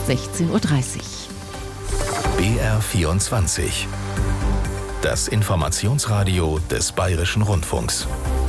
16:30 Uhr. BR24. Das Informationsradio des Bayerischen Rundfunks.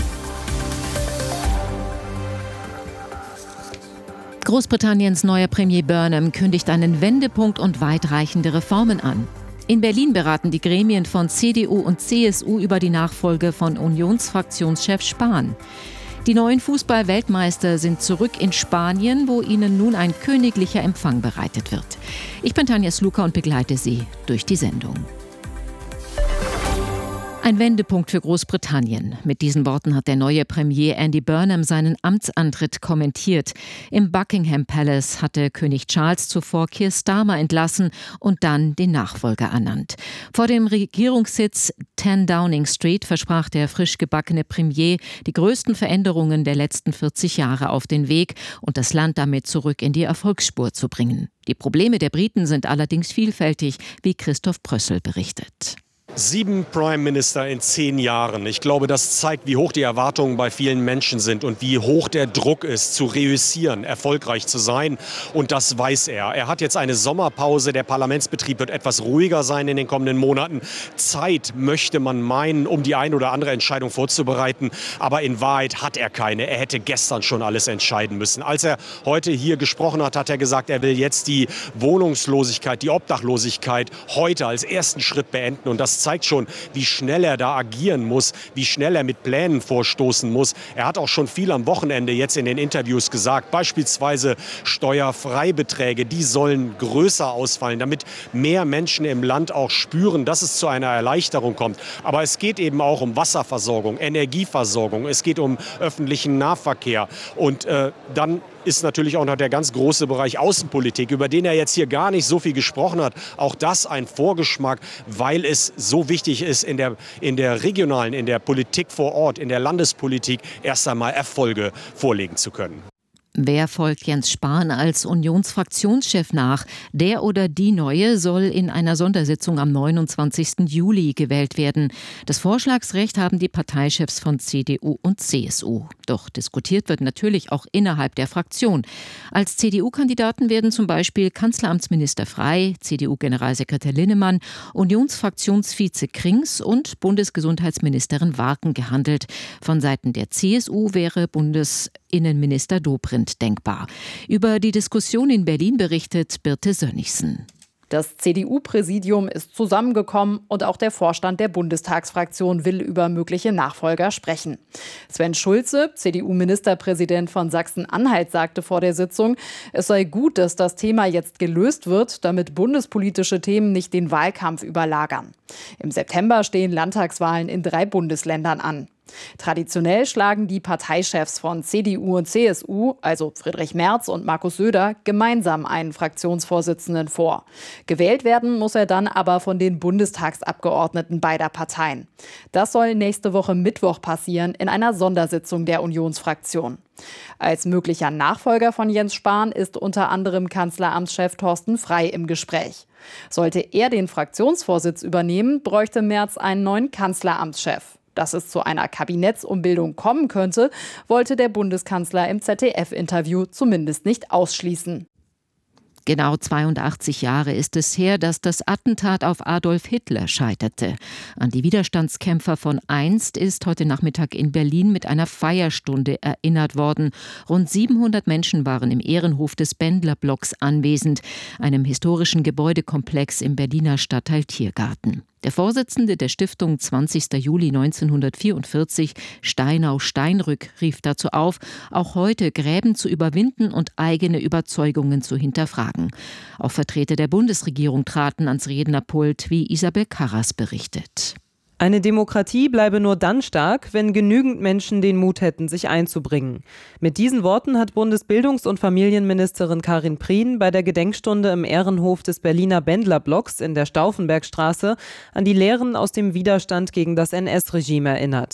Großbritanniens neuer Premier Burnham kündigt einen Wendepunkt und weitreichende Reformen an. In Berlin beraten die Gremien von CDU und CSU über die Nachfolge von Unionsfraktionschef Spahn. Die neuen Fußball-Weltmeister sind zurück in Spanien, wo ihnen nun ein königlicher Empfang bereitet wird. Ich bin Tanja Sluka und begleite Sie durch die Sendung. Ein Wendepunkt für Großbritannien. Mit diesen Worten hat der neue Premier Andy Burnham seinen Amtsantritt kommentiert. Im Buckingham Palace hatte König Charles zuvor Keir Starmer entlassen und dann den Nachfolger ernannt. Vor dem Regierungssitz 10 Downing Street versprach der frisch gebackene Premier die größten Veränderungen der letzten 40 Jahre auf den Weg und das Land damit zurück in die Erfolgsspur zu bringen. Die Probleme der Briten sind allerdings vielfältig, wie Christoph Prössel berichtet. 7 Prime Minister in 10 Jahren. Ich glaube, das zeigt, wie hoch die Erwartungen bei vielen Menschen sind und wie hoch der Druck ist, zu reüssieren, erfolgreich zu sein. Und das weiß er. Er hat jetzt eine Sommerpause. Der Parlamentsbetrieb wird etwas ruhiger sein in den kommenden Monaten. Zeit möchte man meinen, um die eine oder andere Entscheidung vorzubereiten. Aber in Wahrheit hat er keine. Er hätte gestern schon alles entscheiden müssen. Als er heute hier gesprochen hat, hat er gesagt, er will jetzt die Wohnungslosigkeit, die Obdachlosigkeit heute als ersten Schritt beenden. Und das zeigt schon, wie schnell er da agieren muss, wie schnell er mit Plänen vorstoßen muss. Er hat auch schon viel am Wochenende jetzt in den Interviews gesagt, beispielsweise Steuerfreibeträge, die sollen größer ausfallen, damit mehr Menschen im Land auch spüren, dass es zu einer Erleichterung kommt. Aber es geht eben auch um Wasserversorgung, Energieversorgung, es geht um öffentlichen Nahverkehr und dann ist natürlich auch noch der ganz große Bereich Außenpolitik, über den er jetzt hier gar nicht so viel gesprochen hat. Auch das ein Vorgeschmack, weil es so wichtig ist, in der regionalen, in der Politik vor Ort, in der Landespolitik erst einmal Erfolge vorlegen zu können. Wer folgt Jens Spahn als Unionsfraktionschef nach? Der oder die Neue soll in einer Sondersitzung am 29. Juli gewählt werden. Das Vorschlagsrecht haben die Parteichefs von CDU und CSU. Doch diskutiert wird natürlich auch innerhalb der Fraktion. Als CDU-Kandidaten werden zum Beispiel Kanzleramtsminister Frey, CDU-Generalsekretär Linnemann, Unionsfraktionsvize Krings und Bundesgesundheitsministerin Warken gehandelt. Von Seiten der CSU wäre Bundesinnenminister Dobrindt denkbar. Über die Diskussion in Berlin berichtet Birte Sönnigsen. Das CDU-Präsidium ist zusammengekommen und auch der Vorstand der Bundestagsfraktion will über mögliche Nachfolger sprechen. Sven Schulze, CDU-Ministerpräsident von Sachsen-Anhalt, sagte vor der Sitzung, es sei gut, dass das Thema jetzt gelöst wird, damit bundespolitische Themen nicht den Wahlkampf überlagern. Im September stehen Landtagswahlen in 3 Bundesländern an. Traditionell schlagen die Parteichefs von CDU und CSU, also Friedrich Merz und Markus Söder, gemeinsam einen Fraktionsvorsitzenden vor. Gewählt werden muss er dann aber von den Bundestagsabgeordneten beider Parteien. Das soll nächste Woche Mittwoch passieren in einer Sondersitzung der Unionsfraktion. Als möglicher Nachfolger von Jens Spahn ist unter anderem Kanzleramtschef Thorsten Frey im Gespräch. Sollte er den Fraktionsvorsitz übernehmen, bräuchte Merz einen neuen Kanzleramtschef. Dass es zu einer Kabinettsumbildung kommen könnte, wollte der Bundeskanzler im ZDF-Interview zumindest nicht ausschließen. Genau 82 Jahre ist es her, dass das Attentat auf Adolf Hitler scheiterte. An die Widerstandskämpfer von einst ist heute Nachmittag in Berlin mit einer Feierstunde erinnert worden. Rund 700 Menschen waren im Ehrenhof des Bendler-Blocks anwesend, einem historischen Gebäudekomplex im Berliner Stadtteil Tiergarten. Der Vorsitzende der Stiftung 20. Juli 1944, Steinau-Steinrück, rief dazu auf, auch heute Gräben zu überwinden und eigene Überzeugungen zu hinterfragen. Auch Vertreter der Bundesregierung traten ans Rednerpult, wie Isabel Karras berichtet. Eine Demokratie bleibe nur dann stark, wenn genügend Menschen den Mut hätten, sich einzubringen. Mit diesen Worten hat Bundesbildungs- und Familienministerin Karin Prien bei der Gedenkstunde im Ehrenhof des Berliner Bendler-Blocks in der Stauffenbergstraße an die Lehren aus dem Widerstand gegen das NS-Regime erinnert.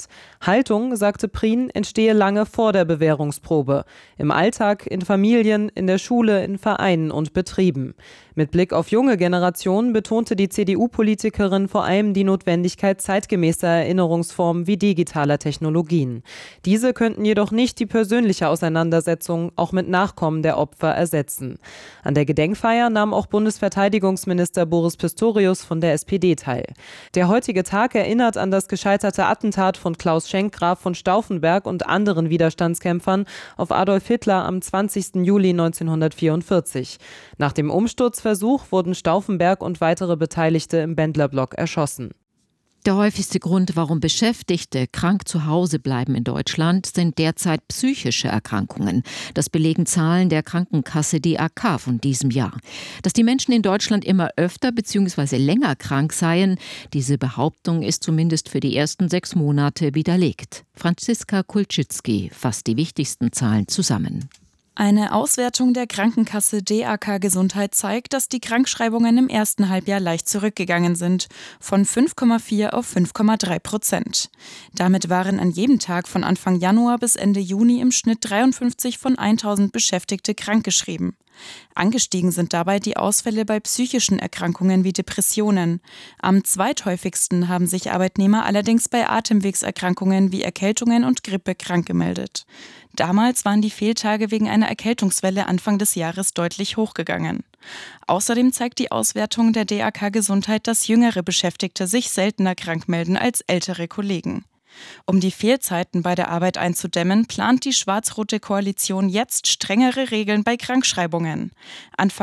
Haltung, sagte Prien, entstehe lange vor der Bewährungsprobe. Im Alltag, in Familien, in der Schule, in Vereinen und Betrieben. Mit Blick auf junge Generationen betonte die CDU-Politikerin vor allem die Notwendigkeit zeitgemäßer Erinnerungsformen wie digitaler Technologien. Diese könnten jedoch nicht die persönliche Auseinandersetzung auch mit Nachkommen der Opfer ersetzen. An der Gedenkfeier nahm auch Bundesverteidigungsminister Boris Pistorius von der SPD teil. Der heutige Tag erinnert an das gescheiterte Attentat von Klaus Schenk, Graf von Stauffenberg und anderen Widerstandskämpfern auf Adolf Hitler am 20. Juli 1944. Nach dem Umsturzversuch wurden Stauffenberg und weitere Beteiligte im Bendlerblock erschossen. Der häufigste Grund, warum Beschäftigte krank zu Hause bleiben in Deutschland, sind derzeit psychische Erkrankungen. Das belegen Zahlen der Krankenkasse DAK von diesem Jahr. Dass die Menschen in Deutschland immer öfter bzw. länger krank seien, diese Behauptung ist zumindest für die ersten 6 Monate widerlegt. Franziska Kulczycki fasst die wichtigsten Zahlen zusammen. Eine Auswertung der Krankenkasse DAK Gesundheit zeigt, dass die Krankschreibungen im ersten Halbjahr leicht zurückgegangen sind, von 5,4 auf 5,3%. Damit waren an jedem Tag von Anfang Januar bis Ende Juni im Schnitt 53 von 1000 Beschäftigte krankgeschrieben. Angestiegen sind dabei die Ausfälle bei psychischen Erkrankungen wie Depressionen. Am zweithäufigsten haben sich Arbeitnehmer allerdings bei Atemwegserkrankungen wie Erkältungen und Grippe krank gemeldet. Damals waren die Fehltage wegen einer Erkältungswelle Anfang des Jahres deutlich hochgegangen. Außerdem zeigt die Auswertung der DAK Gesundheit, dass jüngere Beschäftigte sich seltener krank melden als ältere Kollegen. Um die Fehlzeiten bei der Arbeit einzudämmen, plant die schwarz-rote Koalition jetzt strengere Regeln bei Krankschreibungen. Anfang